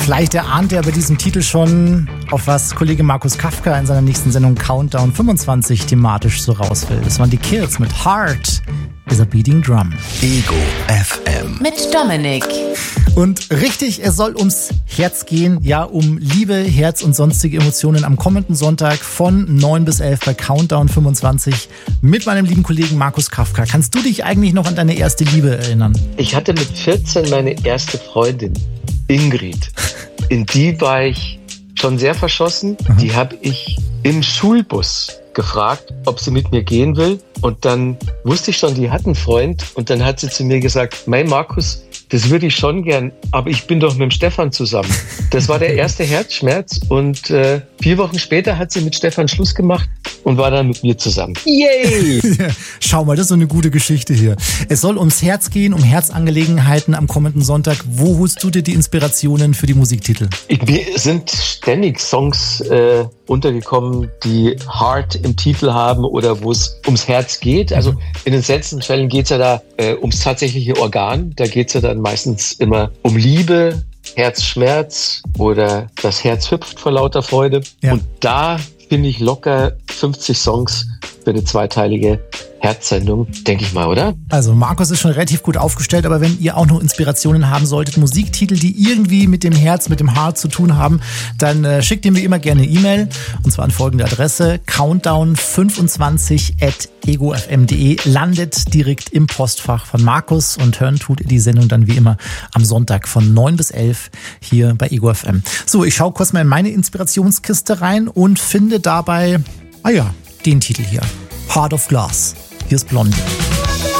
Vielleicht erahnt ihr bei diesem Titel schon, auf was Kollege Markus Kafka in seiner nächsten Sendung Countdown 25 thematisch so raus will. Das waren die Kills mit Heart is a Beating Drum. Ego FM. Mit Dominik. Und richtig, es soll ums Herz gehen, ja, um Liebe, Herz und sonstige Emotionen am kommenden Sonntag von 9 bis 11 bei Countdown 25 mit meinem lieben Kollegen Markus Kafka. Kannst du dich eigentlich noch an deine erste Liebe erinnern? Ich hatte mit 14 meine erste Freundin, Ingrid. In die war ich schon sehr verschossen. Die habe ich im Schulbus gefragt, ob sie mit mir gehen will. Und dann wusste ich schon, die hat einen Freund. Und dann hat sie zu mir gesagt, mein Markus, das würde ich schon gern, aber ich bin doch mit dem Stefan zusammen. Das war der erste Herzschmerz. Und 4 Wochen später hat sie mit Stefan Schluss gemacht und war dann mit mir zusammen. Yay! Schau mal, das ist so eine gute Geschichte hier. Es soll ums Herz gehen, um Herzangelegenheiten am kommenden Sonntag. Wo holst du dir die Inspirationen für die Musiktitel? Mir sind ständig Songs untergekommen, die Heart im Titel haben oder wo es ums Herz geht. Also in den seltensten Fällen geht es ja da ums tatsächliche Organ. Da geht es ja dann meistens immer um Liebe, Herzschmerz oder das Herz hüpft vor lauter Freude. Ja. Und da finde ich locker 50 Songs für eine zweiteilige Herzsendung, denke ich mal, oder? Also Markus ist schon relativ gut aufgestellt, aber wenn ihr auch noch Inspirationen haben solltet, Musiktitel, die irgendwie mit dem Herz, mit dem Heart zu tun haben, dann schickt ihm wie immer gerne eine E-Mail, und zwar an folgende Adresse: countdown25@egofm.de, landet direkt im Postfach von Markus, und hören tut ihr die Sendung dann wie immer am Sonntag von 9 bis 11 hier bei Ego FM. So, ich schaue kurz mal in meine Inspirationskiste rein und finde dabei, den Titel hier: Heart of Glass. Hier ist Blondie.